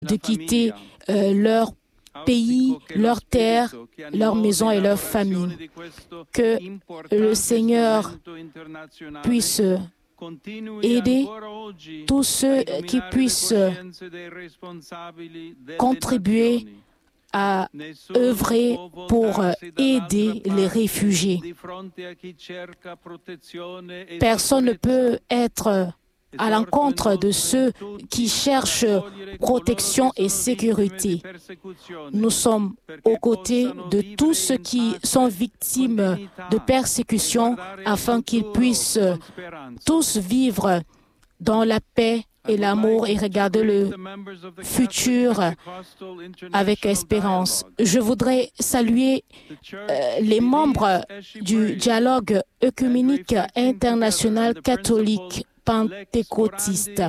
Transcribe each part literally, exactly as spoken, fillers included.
de quitter euh, leur pays, leur terre, leur maison et leur famille. Que le Seigneur puisse aider tous ceux qui puissent contribuer à œuvrer pour aider les réfugiés. Personne ne peut être à l'encontre de ceux qui cherchent protection et sécurité. Nous sommes aux côtés de tous ceux qui sont victimes de persécutions afin qu'ils puissent tous vivre dans la paix et l'amour et regarder le futur avec espérance. Je voudrais saluer euh, les membres du dialogue œcuménique international catholique pentecôtiste.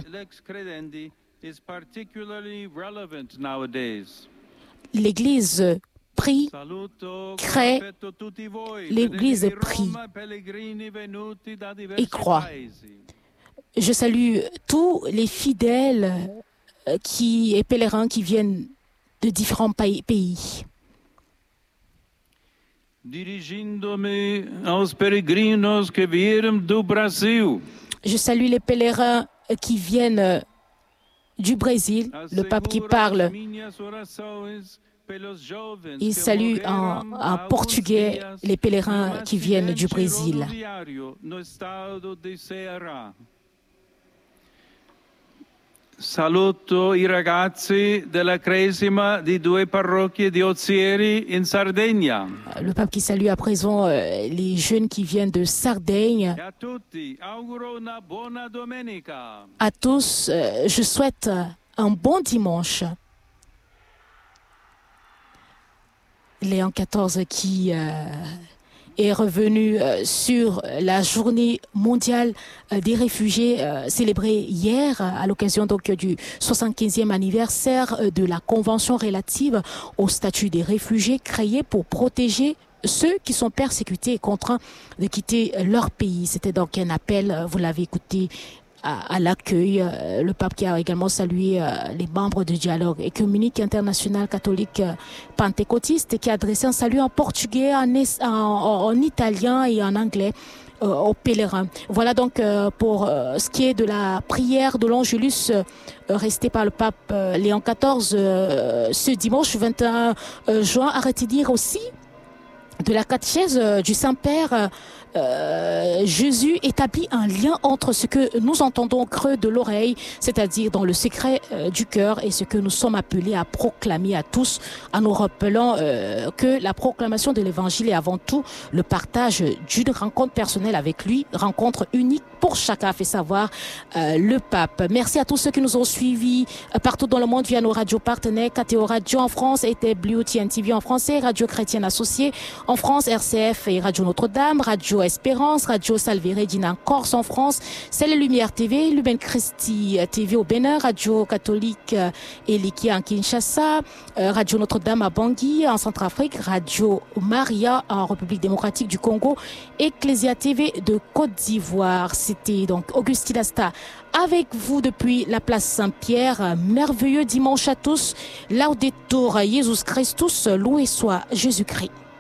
L'Église prie, crée, l'Église prie et croit. Je salue tous les fidèles qui, et pèlerins qui viennent de différents pays. Dirigindo-me aos peregrinos que vieram do Brasil. Je salue les pèlerins qui viennent du Brésil, le pape qui parle. Il salue en, en portugais les pèlerins qui viennent du Brésil. Saluto i ragazzi della Cresima di due parrocchie di Ozieri in Sardegna. Le pape qui salue à présent euh, les jeunes qui viennent de Sardaigne. E a tutti auguro una buona domenica. À tous, euh, je souhaite un bon dimanche. Léon quatorze qui euh, est revenu euh, sur la journée mondiale euh, des réfugiés euh, célébrée hier à l'occasion donc du soixante-quinzième anniversaire euh, de la Convention relative au statut des réfugiés créée pour protéger ceux qui sont persécutés et contraints de quitter leur pays. C'était donc un appel, vous l'avez écouté, à, à l'accueil. Le pape qui a également salué les membres du dialogue œcuménique international catholique pentecôtiste et qui a adressé un salut en portugais, en, en, en italien et en anglais euh, aux pèlerins. Voilà donc euh, pour euh, ce qui est de la prière de l'Angélus euh, restée par le pape euh, Léon quatorze euh, ce dimanche vingt et un juin. Arrêtez de dire aussi de la catéchèse euh, du Saint-Père. Euh, Euh, Jésus établit un lien entre ce que nous entendons au creux de l'oreille, c'est-à-dire dans le secret euh, du cœur, et ce que nous sommes appelés à proclamer à tous, en nous rappelant euh, que la proclamation de l'évangile est avant tout le partage d'une rencontre personnelle avec lui, rencontre unique pour chacun, a fait savoir euh, le pape. Merci à tous ceux qui nous ont suivis euh, partout dans le monde via nos radios partenaires, K T O Radio en France, et T W T N T V en français, Radio Chrétienne Associée en France, R C F et Radio Notre-Dame, Radio Espérance, Radio Salveredine en Corse en France, C'est les Lumières T V, Lumen Christi T V au Bénin, Radio Catholique Elikia en Kinshasa, Radio Notre-Dame à Bangui en Centrafrique, Radio Maria en République démocratique du Congo, Ecclesia T V de Côte d'Ivoire. C'était donc Augustine Asta avec vous depuis la place Saint-Pierre. Merveilleux dimanche à tous. Laudetur Jesus Christus, loué soit Jésus-Christ.